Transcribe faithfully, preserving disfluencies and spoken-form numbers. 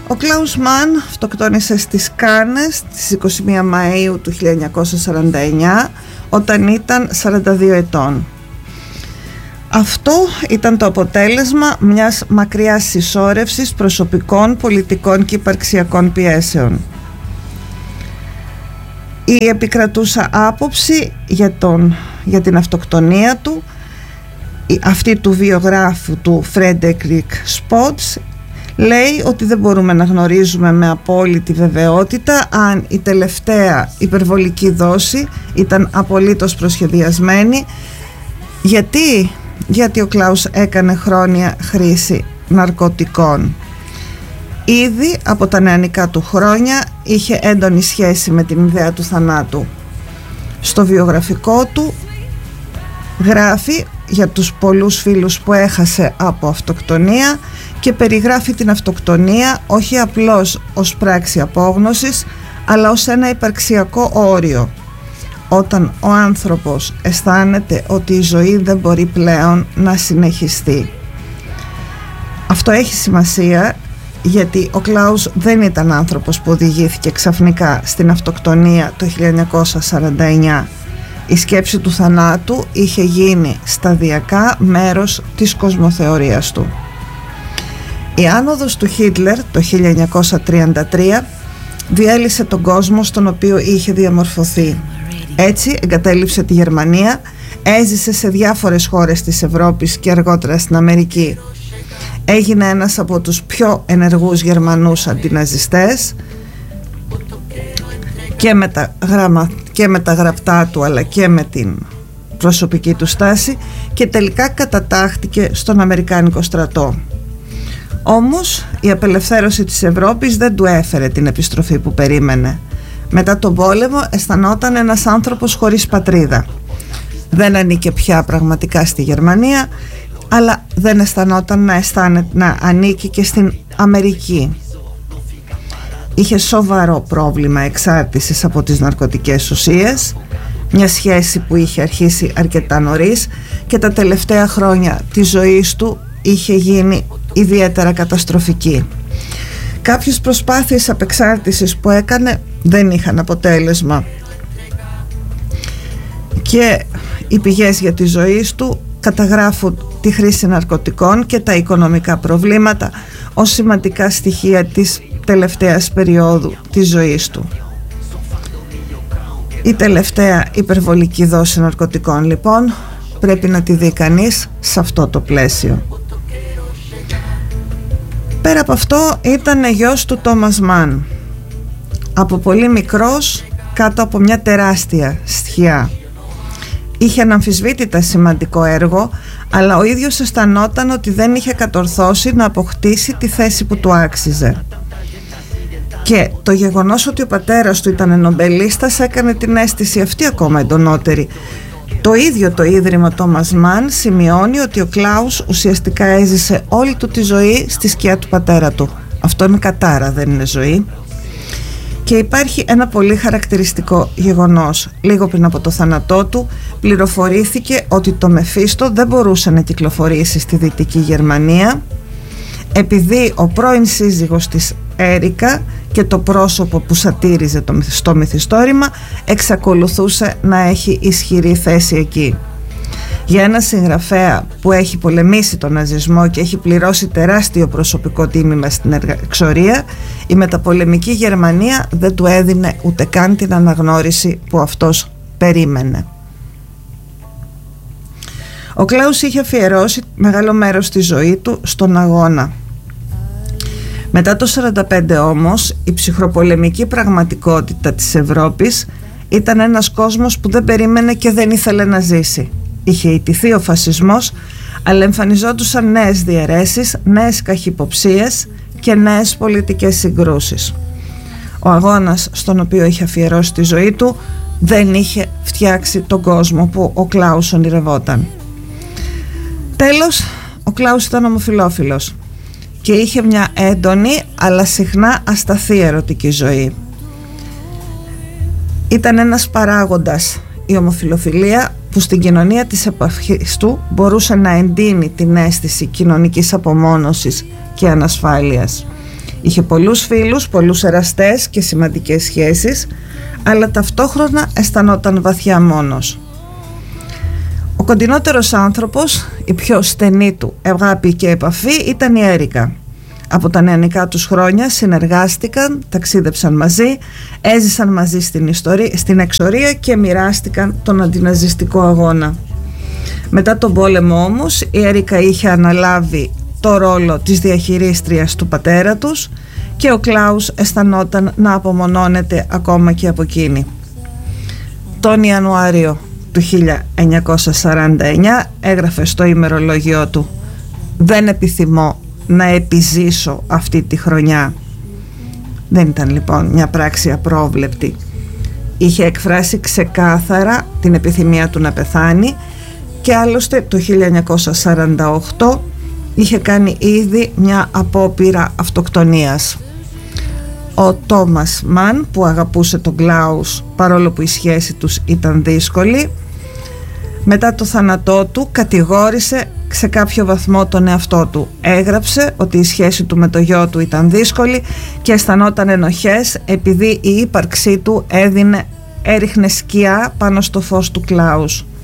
Ο Κλάους Μαν αυτοκτόνησε στις Κάνες στις είκοσι μία Μαΐου του χίλια εννιακόσια σαράντα εννιά όταν ήταν σαράντα δύο ετών. Αυτό ήταν το αποτέλεσμα μιας μακριάς συσσόρευσης προσωπικών, πολιτικών και υπαρξιακών πιέσεων. Η επικρατούσα άποψη για, τον, για την αυτοκτονία του, αυτή του βιογράφου του Φρέντερικ Σπότς, λέει ότι δεν μπορούμε να γνωρίζουμε με απόλυτη βεβαιότητα αν η τελευταία υπερβολική δόση ήταν απολύτως προσχεδιασμένη. Γιατί, γιατί ο Κλάους έκανε χρόνια χρήση ναρκωτικών. Ήδη από τα νεανικά του χρόνια είχε έντονη σχέση με την ιδέα του θανάτου. Στο βιογραφικό του γράφει για τους πολλούς φίλους που έχασε από αυτοκτονία και περιγράφει την αυτοκτονία όχι απλώς ως πράξη απόγνωσης, αλλά ως ένα υπαρξιακό όριο, όταν ο άνθρωπος αισθάνεται ότι η ζωή δεν μπορεί πλέον να συνεχιστεί. Αυτό έχει σημασία, γιατί ο Κλάους δεν ήταν άνθρωπος που οδηγήθηκε ξαφνικά στην αυτοκτονία το χίλια εννιακόσια σαράντα εννιά. Η σκέψη του θανάτου είχε γίνει σταδιακά μέρος της κοσμοθεωρίας του. Η άνοδος του Χίτλερ το χίλια εννιακόσια τριάντα τρία διέλυσε τον κόσμο στον οποίο είχε διαμορφωθεί. Έτσι εγκατέλειψε τη Γερμανία, έζησε σε διάφορες χώρες της Ευρώπης και αργότερα στην Αμερική. Έγινε ένας από τους πιο ενεργούς Γερμανούς αντιναζιστές και με τα, γραμμα, και με τα γραπτά του αλλά και με την προσωπική του στάση, και τελικά κατατάχθηκε στον Αμερικάνικο στρατό. Όμως η απελευθέρωση της Ευρώπης δεν του έφερε την επιστροφή που περίμενε. Μετά τον πόλεμο αισθανόταν ένας άνθρωπος χωρίς πατρίδα. Δεν ανήκε πια πραγματικά στη Γερμανία, αλλά δεν αισθανόταν να, αισθάνεται, να ανήκει και στην Αμερική. Είχε σοβαρό πρόβλημα εξάρτησης από τις ναρκωτικές ουσίες, μια σχέση που είχε αρχίσει αρκετά νωρίς και τα τελευταία χρόνια της ζωής του είχε γίνει ιδιαίτερα καταστροφική. Κάποιες προσπάθειες απεξάρτησης που έκανε δεν είχαν αποτέλεσμα και οι πηγές για τη ζωή του καταγράφουν τη χρήση ναρκωτικών και τα οικονομικά προβλήματα ως σημαντικά στοιχεία της τελευταίας περίοδου της ζωής του. Η τελευταία υπερβολική δόση ναρκωτικών λοιπόν πρέπει να τη δει κανείς σε αυτό το πλαίσιο. Πέρα από αυτό ήταν γιος του Τόμας Μαν, από πολύ μικρός κάτω από μια τεράστια σκιά. Είχε αναμφισβήτητα σημαντικό έργο, αλλά ο ίδιος αισθανόταν ότι δεν είχε κατορθώσει να αποκτήσει τη θέση που του άξιζε. Και το γεγονός ότι ο πατέρας του ήταν νομπελίστας έκανε την αίσθηση αυτή ακόμα εντονότερη. Το ίδιο το Ίδρυμα Τόμας Μαν σημειώνει ότι ο Κλάους ουσιαστικά έζησε όλη του τη ζωή στη σκιά του πατέρα του. Αυτό είναι κατάρα, δεν είναι ζωή. Και υπάρχει ένα πολύ χαρακτηριστικό γεγονός. Λίγο πριν από το θάνατό του πληροφορήθηκε ότι το Μεφίστο δεν μπορούσε να κυκλοφορήσει στη Δυτική Γερμανία, επειδή ο πρώην σύζυγος της Έρικα και το πρόσωπο που σατήριζε το, στο μυθιστόρημα εξακολουθούσε να έχει ισχυρή θέση εκεί. Για ένα συγγραφέα που έχει πολεμήσει τον ναζισμό και έχει πληρώσει τεράστιο προσωπικό τίμημα στην εξορία, η μεταπολεμική Γερμανία δεν του έδινε ούτε καν την αναγνώριση που αυτός περίμενε. Ο Κλάους είχε αφιερώσει μεγάλο μέρος της ζωής του στον αγώνα. Μετά το σαράντα πέντε όμως, η ψυχροπολεμική πραγματικότητα της Ευρώπης ήταν ένας κόσμος που δεν περίμενε και δεν ήθελε να ζήσει. Είχε ιτηθεί ο φασισμός, αλλά εμφανιζόντουσαν νέες διαιρέσεις, νέες καχυποψίες και νέες πολιτικές συγκρούσεις. Ο αγώνας στον οποίο είχε αφιερώσει τη ζωή του δεν είχε φτιάξει τον κόσμο που ο Κλάους ονειρευόταν. Τέλος, ο Κλάους ήταν ομοφυλόφιλος και είχε μια έντονη αλλά συχνά ασταθή ερωτική ζωή. Ήταν ένας παράγοντας η ομοφυλοφιλία που στην κοινωνία της επαφής του μπορούσε να εντείνει την αίσθηση κοινωνικής απομόνωσης και ανασφάλειας. Είχε πολλούς φίλους, πολλούς εραστές και σημαντικές σχέσεις, αλλά ταυτόχρονα αισθανόταν βαθιά μόνος. Ο κοντινότερος άνθρωπος, η πιο στενή του αγάπη και επαφή ήταν η Έρικα. Από τα νεανικά τους χρόνια συνεργάστηκαν, ταξίδεψαν μαζί, έζησαν μαζί στην, ιστορία, στην εξορία και μοιράστηκαν τον αντιναζιστικό αγώνα. Μετά τον πόλεμο όμως η Έρικα είχε αναλάβει το ρόλο της διαχειρίστριας του πατέρα τους και ο Κλάους αισθανόταν να απομονώνεται ακόμα και από εκείνη. Τον Ιανουάριο του χίλια εννιακόσια σαράντα εννιά έγραφε στο ημερολόγιό του: «Δεν επιθυμώ να επιζήσω αυτή τη χρονιά». Δεν ήταν λοιπόν μια πράξη απρόβλεπτη. Είχε εκφράσει ξεκάθαρα την επιθυμία του να πεθάνει και άλλωστε το χίλια εννιακόσια σαράντα οκτώ είχε κάνει ήδη μια απόπειρα αυτοκτονίας. Ο Τόμας Μαν, που αγαπούσε τον Κλάους παρόλο που η σχέση τους ήταν δύσκολη, μετά το θάνατό του κατηγόρησε σε κάποιο βαθμό τον εαυτό του. Έγραψε ότι η σχέση του με το γιο του ήταν δύσκολη και αισθανόταν ενοχές επειδή η ύπαρξή του έδινε, έριχνε σκιά πάνω στο φως του Κλάους.